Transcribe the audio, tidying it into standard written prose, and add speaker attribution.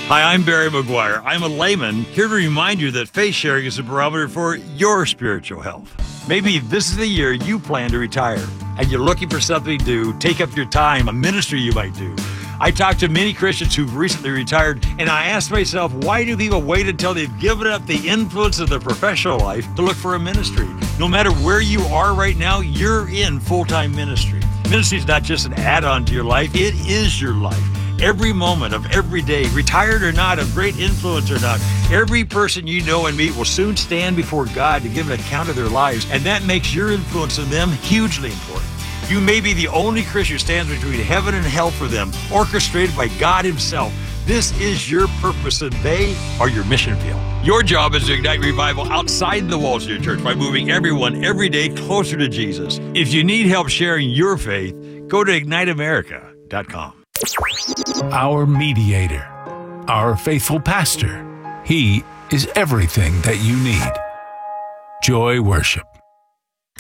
Speaker 1: Hi, I'm Barry McGuire. I'm a layman here to remind you that faith sharing is a barometer for your spiritual health. Maybe this is the year you plan to retire and you're looking for something to take up your time, a ministry you might do. I talked to many Christians who've recently retired, and I asked myself, why do people wait until they've given up the influence of their professional life to look for a ministry? No matter where you are right now, you're in full-time ministry. Ministry is not just an add-on to your life, it is your life. Every moment of every day, retired or not, of great influence or not, every person you know and meet will soon stand before God to give an account of their lives, and that makes your influence on them hugely important. You may be the only Christian who stands between heaven and hell for them, orchestrated by God Himself. This is your purpose, and they are your mission field. Your job is to ignite revival outside the walls of your church by moving everyone every day closer to Jesus. If you need help sharing your faith, go to IgniteAmerica.com.
Speaker 2: Our mediator, our faithful pastor. He is everything that you need. Joy Worship.